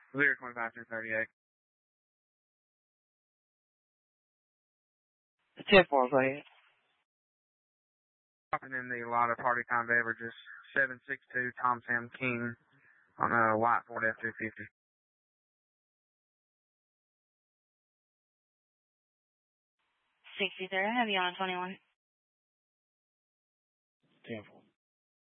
025 through 38. 10-4, go ahead. Stopping in the lot of party time beverages, 762 Tom Sam King on a white Ford F-250. 63, I have you on 21.